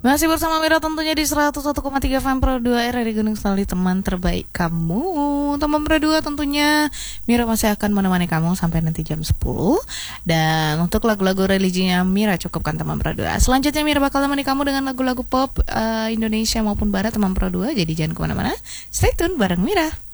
Masih bersama Mira tentunya di 101,3 FM Pro 2 RRI Gunung Selawi, teman terbaik kamu. Teman Pro 2 tentunya Mira masih akan menemani kamu sampai nanti jam 10. Dan untuk lagu-lagu religinya Mira cukupkan teman Pro 2. Selanjutnya Mira bakal menemani kamu dengan lagu-lagu pop Indonesia maupun Barat teman Pro 2. Jadi jangan kemana-mana, stay tune bareng Mira.